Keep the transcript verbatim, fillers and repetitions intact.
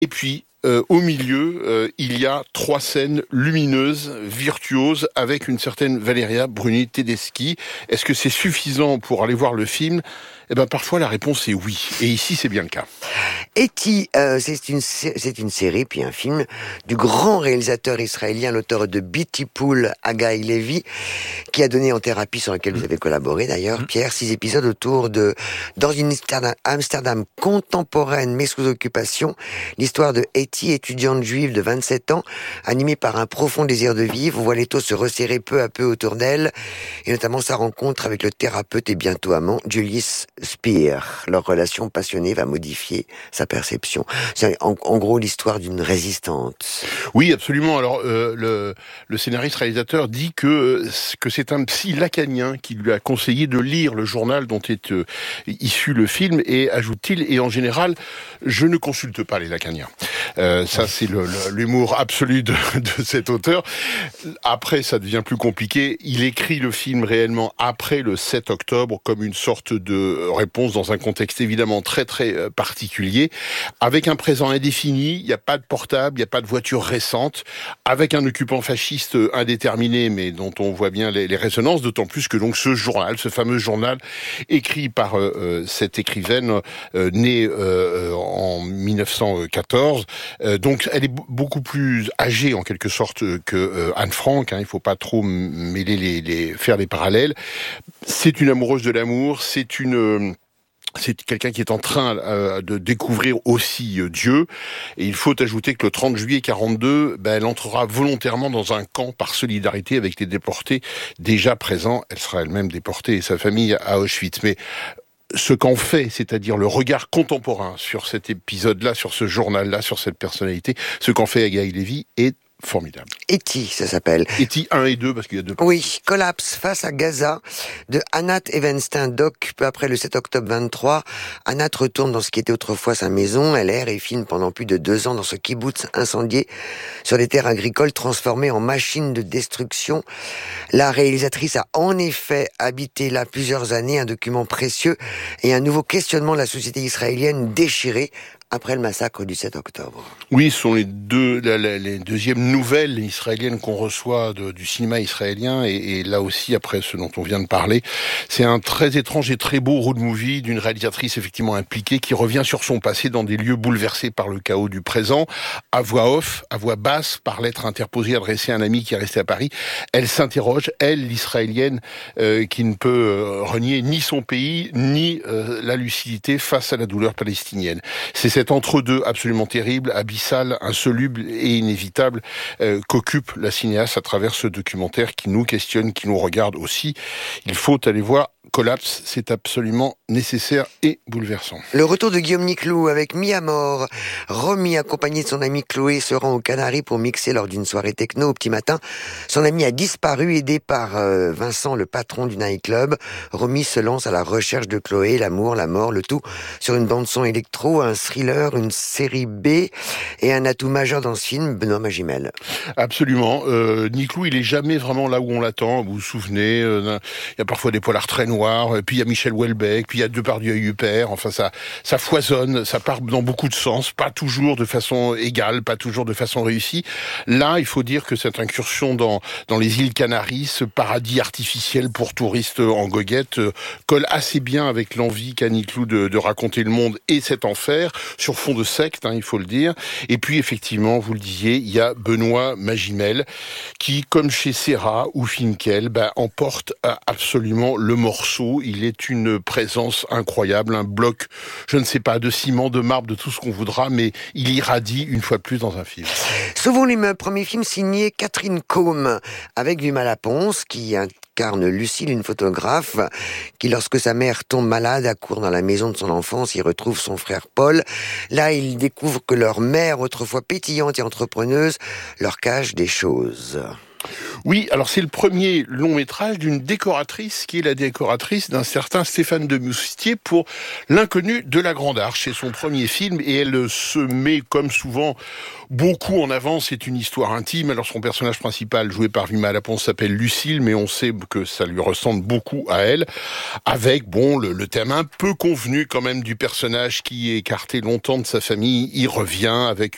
Et puis, euh, au milieu, euh, il y a trois scènes lumineuses, virtuoses, avec une certaine Valeria Bruni Tedeschi. Est-ce que c'est suffisant pour aller voir le film ? Eh ben, parfois, la réponse est oui. Et ici, c'est bien le cas. E T, euh, c'est une, c'est une série, puis un film, du grand réalisateur israélien, l'auteur de Beauty Pool, Haggai Levy, qui a donné en thérapie, sur lequel vous avez collaboré d'ailleurs, Pierre, six épisodes autour de, dans une Amsterdam, Amsterdam contemporaine, mais sous occupation, l'histoire de E T, étudiante juive de vingt-sept ans, animée par un profond désir de vivre, on voit les taux se resserrer peu à peu autour d'elle, et notamment sa rencontre avec le thérapeute et bientôt amant, Julius Speer. Leur relation passionnée va modifier sa perception. C'est en, en gros l'histoire d'une résistante. Oui, absolument. Alors, euh, le, le scénariste-réalisateur dit que, que c'est un psy lacanien qui lui a conseillé de lire le journal dont est euh, issu le film, et ajoute-t-il, et en général, je ne consulte pas les lacaniens. Euh, ça, c'est le, le, l'humour absolu de, de cet auteur. Après, ça devient plus compliqué. Il écrit le film réellement après le sept octobre, comme une sorte de réponse dans un contexte évidemment très très particulier, avec un présent indéfini. Il n'y a pas de portable, il n'y a pas de voiture récente, avec un occupant fasciste indéterminé, mais dont on voit bien les, les résonances, d'autant plus que donc ce journal, ce fameux journal, écrit par euh, cette écrivaine euh, née euh, en mille neuf cent quatorze, euh, donc elle est b- beaucoup plus âgée en quelque sorte que euh, Anne Frank, hein, il ne faut pas trop mêler les, les, faire les parallèles. C'est une amoureuse de l'amour, c'est une... C'est quelqu'un qui est en train euh, de découvrir aussi euh, Dieu. Et il faut ajouter que le trente juillet quarante-deux, ben, elle entrera volontairement dans un camp par solidarité avec les déportés déjà présents. Elle sera elle-même déportée et sa famille à Auschwitz. Mais ce qu'en fait, c'est-à-dire le regard contemporain sur cet épisode-là, sur ce journal-là, sur cette personnalité, ce qu'en fait Haggai Levy est formidable. E T, ça s'appelle. E T un et deux, parce qu'il y a deux. Oui, Collapse face à Gaza, de Anat Evenstein Doc, peu après le sept octobre vingt-trois. Anat retourne dans ce qui était autrefois sa maison. Elle erre et filme pendant plus de deux ans dans ce kibbutz incendié sur les terres agricoles transformées en machines de destruction. La réalisatrice a en effet habité là plusieurs années, un document précieux et un nouveau questionnement de la société israélienne déchirée après le massacre du sept octobre. Oui, ce sont les deux, la, la, les deuxièmes nouvelles israéliennes qu'on reçoit de, du cinéma israélien, et, et là aussi, après ce dont on vient de parler, c'est un très étrange et très beau road movie d'une réalisatrice effectivement impliquée qui revient sur son passé dans des lieux bouleversés par le chaos du présent, à voix off, à voix basse, par lettre interposée adressée à un ami qui est resté à Paris. Elle s'interroge, elle, l'israélienne, euh, qui ne peut euh, renier ni son pays, ni euh, la lucidité face à la douleur palestinienne. C'est cet entre-deux absolument terrible, abyssal, insoluble et inévitable euh, qu'occupe la cinéaste à travers ce documentaire qui nous questionne, qui nous regarde aussi. Il faut aller voir Collapse, c'est absolument nécessaire et bouleversant. Le retour de Guillaume Niclou avec Mi Amor. Romy, accompagné de son ami Chloé, se rend aux Canaries pour mixer lors d'une soirée techno au petit matin. Son ami a disparu, aidé par euh, Vincent, le patron du nightclub. Romy se lance à la recherche de Chloé, l'amour, la mort, le tout sur une bande-son électro, un thriller, une série B et un atout majeur dans ce film, Benoît Magimel. Absolument. Euh, Niclou, il est jamais vraiment là où on l'attend. Vous vous souvenez, euh, il y a parfois des polars très noirs, puis il y a Michel Houellebecq, puis il y a Depardieu et Huppert. Enfin, ça, ça foisonne, ça part dans beaucoup de sens, pas toujours de façon égale, pas toujours de façon réussie. Là, il faut dire que cette incursion dans dans les îles Canaries, ce paradis artificiel pour touristes en goguette, euh, colle assez bien avec l'envie qu'a Niclou de, de raconter le monde et cet enfer sur fond de secte, hein, il faut le dire. Et puis effectivement, vous le disiez, il y a Benoît Magimel qui, comme chez Serra ou Finkel, ben, emporte absolument le morceau. Il est une présence incroyable, un bloc, je ne sais pas, de ciment, de marbre, de tout ce qu'on voudra, mais il irradie une fois de plus dans un film. Sauvons l'immeuble, premier film signé Catherine Combe, avec Vimala Ponce, qui incarne Lucille, une photographe, qui, lorsque sa mère tombe malade, accourt dans la maison de son enfance, il retrouve son frère Paul. Là, il découvre que leur mère, autrefois pétillante et entrepreneuse, leur cache des choses. Oui, alors c'est le premier long métrage d'une décoratrice qui est la décoratrice d'un certain Stéphane de Moustier pour L'inconnu de la Grande Arche. C'est son premier film et elle se met comme souvent beaucoup en avant. C'est une histoire intime. Alors son personnage principal, joué par Vimala Ponce, s'appelle Lucille, mais on sait que ça lui ressemble beaucoup à elle, avec bon le, le thème un peu convenu quand même du personnage qui est écarté longtemps de sa famille. Il revient avec